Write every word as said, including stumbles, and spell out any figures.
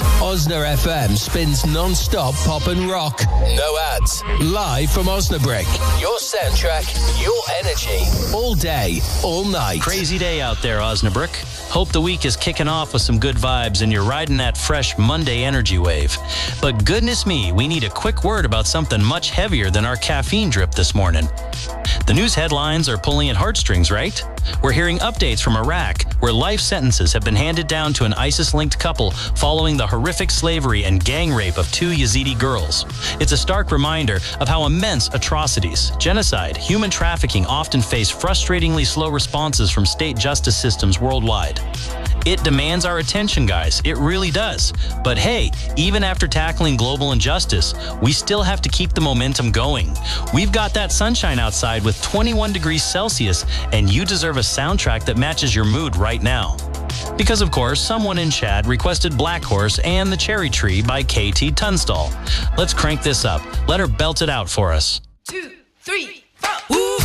Osna F M spins non-stop pop and rock. No ads. Live from Osnabrück. Your soundtrack, your energy. All day, all night. Crazy day out there, Osnabrück. Hope the week is kicking off with some good vibes and you're riding that fresh Monday energy wave. But goodness me, we need a quick word about something much heavier than our caffeine drip this morning. The news headlines are pulling at heartstrings, right? We're hearing updates from Iraq, where life sentences have been handed down to an ISIS-linked couple following the horrific slavery and gang rape of two Yazidi girls. It's a stark reminder of how immense atrocities, genocide, human trafficking often face frustratingly slow responses from state justice systems worldwide. It demands our attention, guys. It really does. But hey, even after tackling global injustice, we still have to keep the momentum going. We've got that sunshine outside with twenty-one degrees Celsius, and you deserve a soundtrack that matches your mood right now. Because, of course, someone in chat requested Black Horse and The Cherry Tree by K T Tunstall. Let's crank this up. Let her belt it out for us. Two, three.